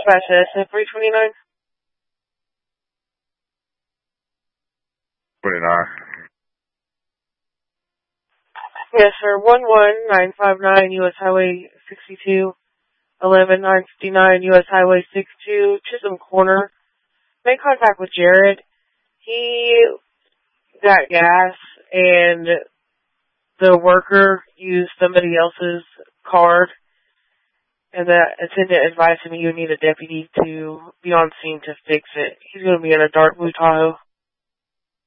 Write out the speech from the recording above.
Dispatch SF 329. 29. Yes, sir. 11959 U.S. Highway 62, 11959 U.S. Highway 62, Chisholm Corner. Made contact with Jared. He got gas, and the worker used somebody else's card, and the attendant advised him you need a deputy to be on scene to fix it. He's going to be in a dark blue Tahoe.